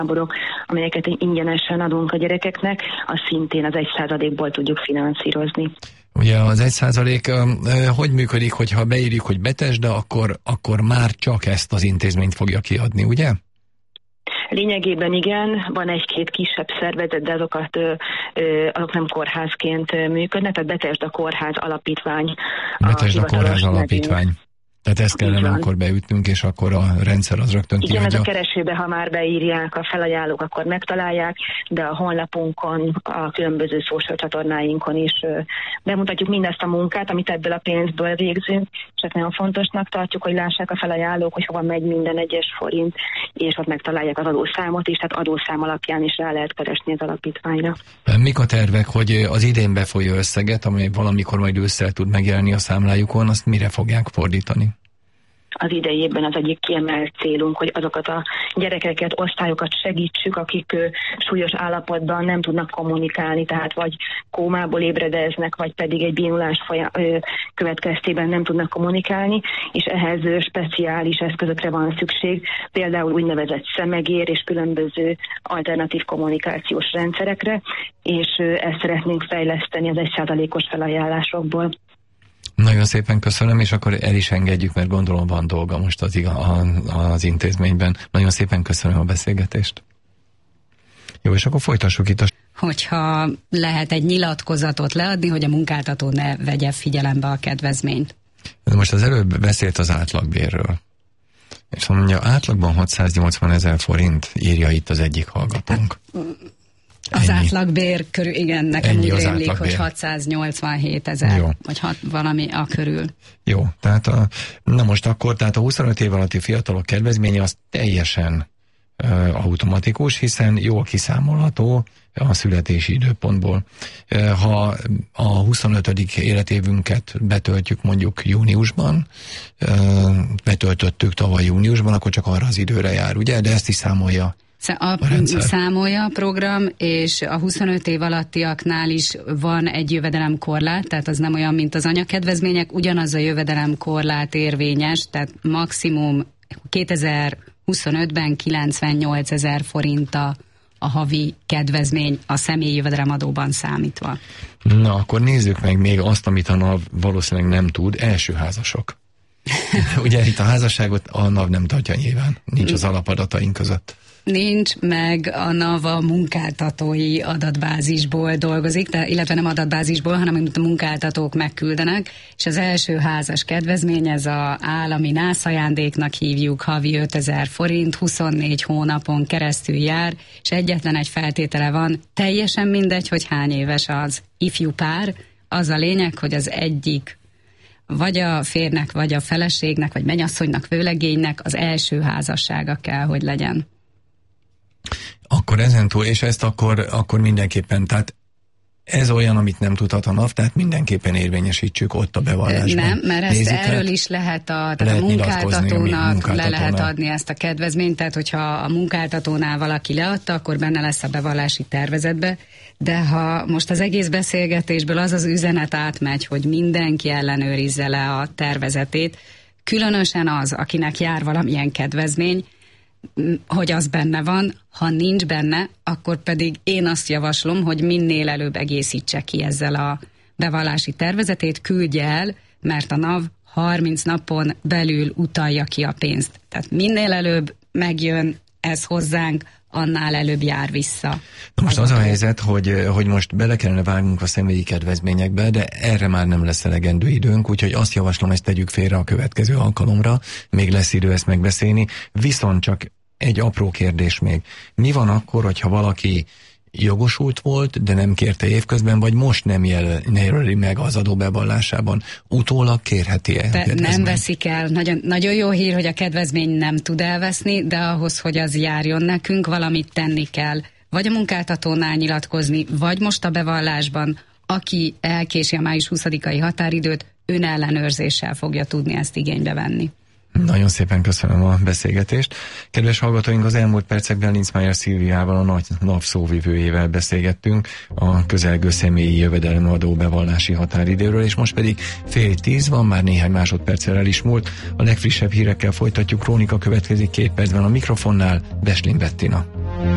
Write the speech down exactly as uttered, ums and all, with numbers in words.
táborok, amelyeket ingyenesen adunk a gyerekeknek, azt szintén az egy százalékból tudjuk finanszírozni. Ugye az egy százalék hogy működik, hogyha beírjuk, hogy Betesda, akkor, akkor már csak ezt az intézményt fogja kiadni, ugye? Lényegében igen, van egy-két kisebb szervezet, de azokat, ö, ö, azok nem kórházként működnek, tehát Betesda Kórház Alapítvány. Betesda Kórház Alapítvány. Tehát ezt kellene akkor beütnünk, és akkor a rendszer az rögtön kiadja. Igen, ez a keresőbe, ha már beírják a felajánlók, akkor megtalálják, de a honlapunkon, a különböző social csatornáinkon is bemutatjuk mindezt a munkát, amit ebből a pénzből végzünk, és ezt nagyon fontosnak tartjuk, hogy lássák a felajánlók, hogy hova megy minden egyes forint, és ott megtalálják az adószámot is, tehát adószám alapján is rá lehet keresni az alapítványra. Mik a tervek, hogy az idén befolyó összeget, amely valamikor majd ősszel tud megjelenni a számlájukon, azt mire fogják fordítani? Az idejében az egyik kiemelt célunk, hogy azokat a gyerekeket, osztályokat segítsük, akik ö, súlyos állapotban nem tudnak kommunikálni, tehát vagy kómából ébredeznek, vagy pedig egy bénulás folyam, ö, következtében nem tudnak kommunikálni, és ehhez ö, speciális eszközökre van szükség, például úgynevezett szemegér és különböző alternatív kommunikációs rendszerekre, és ö, ezt szeretnénk fejleszteni az egy százalékos felajánlásokból. Nagyon szépen köszönöm, és akkor el is engedjük, mert gondolom van dolga most az, az intézményben. Nagyon szépen köszönöm a beszélgetést. Jó, és akkor folytassuk itt a... Hogyha lehet egy nyilatkozatot leadni, hogy a munkáltató ne vegye figyelembe a kedvezményt. Most az előbb beszélt az átlagbérről. És mondja, átlagban hatszáznyolcvan ezer forint, írja itt az egyik hallgatónk. Hát, az ennyi. Átlagbér körül, igen, nekem ennyi úgy rémlik, hogy hatszáznyolcvanhét ezer, vagy hat, valami a körül. Jó, tehát a, na most akkor, tehát a huszonöt év alatti fiatalok kedvezménye az teljesen uh, automatikus, hiszen jól kiszámolható a születési időpontból. Uh, ha a huszonötödik életévünket betöltjük mondjuk júniusban, uh, betöltöttük tavaly júniusban, akkor csak arra az időre jár, ugye? De ezt is számolja. A, a számolja a program, és a huszonöt év alattiaknál is van egy jövedelemkorlát, tehát az nem olyan, mint az anyakedvezmények, ugyanaz a jövedelemkorlát érvényes, tehát maximum kétezer-huszonötben kilencvennyolc ezer forint a, a havi kedvezmény a személyi jövedelemadóban számítva. Na, akkor nézzük meg még azt, amit a NAV valószínűleg nem tud, első házasok. Ugye itt a házasságot a NAV nem tartja nyilván, nincs az alapadataink között. Nincs, meg a NAV a munkáltatói adatbázisból dolgozik, de, illetve nem adatbázisból, hanem amit a munkáltatók megküldenek, és az első házas kedvezmény, ez az állami nászájándéknak hívjuk, havi ötezer forint, huszonnégy hónapon keresztül jár, és egyetlen egy feltétele van, teljesen mindegy, hogy hány éves az ifjú pár, az a lényeg, hogy az egyik vagy a férnek, vagy a feleségnek, vagy mennyasszonynak, vőlegénynek az első házassága kell, hogy legyen. Akkor ezentúl, és ezt akkor, akkor mindenképpen, tehát ez olyan, amit nem tudhat a NAV, tehát mindenképpen érvényesítsük ott a bevallásban. Nem, mert ezt Nézzük, erről is lehet a, tehát lehet a munkáltatónak, munkáltatónak le lehet adni ezt a kedvezményt, tehát hogyha a munkáltatónál valaki leadta, akkor benne lesz a bevallási tervezetbe, de ha most az egész beszélgetésből az az üzenet átmegy, hogy mindenki ellenőrizze le a tervezetét, különösen az, akinek jár valamilyen kedvezmény, hogy az benne van, ha nincs benne, akkor pedig én azt javaslom, hogy minél előbb egészítse ki ezzel a bevallási tervezetét, küldje el, mert a NAV harminc napon belül utalja ki a pénzt. Tehát minél előbb megjön ez hozzánk, annál előbb jár vissza. Na most az a helyzet, hogy, hogy most bele kellene vágnunk a személyi kedvezményekbe, de erre már nem lesz elegendő időnk, úgyhogy azt javaslom, ezt tegyük félre a következő alkalomra, még lesz idő ezt megbeszélni, viszont csak egy apró kérdés még. Mi van akkor, hogyha valaki jogosult volt, de nem kérte évközben, vagy most nem jelöli meg az adóbevallásában? Utólag kérheti-e? Nem veszik el. Nagyon, nagyon jó hír, hogy a kedvezmény nem tud elveszni, de ahhoz, hogy az járjon nekünk, valamit tenni kell. Vagy a munkáltatónál nyilatkozni, vagy most a bevallásban, aki elkési a május huszadikai határidőt, önellenőrzéssel fogja tudni ezt igénybe venni. Nagyon szépen köszönöm a beszélgetést. Kedves hallgatóink, az elmúlt percekben Linzmeier Szilviával, a nagy NAV szóvivőjével beszélgettünk a közelgő személyi jövedelemadó bevallási határidőről, és most pedig fél tíz van, már néhány másodperccel el is múlt. A legfrissebb hírekkel folytatjuk, Krónika következik két percben, a mikrofonnál Beslin Bettina.